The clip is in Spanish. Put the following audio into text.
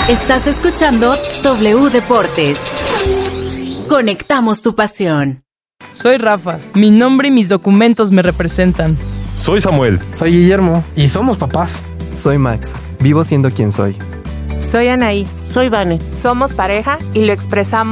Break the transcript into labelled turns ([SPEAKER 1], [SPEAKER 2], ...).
[SPEAKER 1] Estás escuchando W Deportes. Conectamos tu pasión.
[SPEAKER 2] Soy Rafa. Mi nombre y mis documentos me representan.
[SPEAKER 3] Soy Samuel.
[SPEAKER 4] Soy Guillermo. Y somos papás.
[SPEAKER 5] Soy Max. Vivo siendo quien soy.
[SPEAKER 6] Soy Anaí.
[SPEAKER 7] Soy Vane.
[SPEAKER 6] Somos pareja y lo expresamos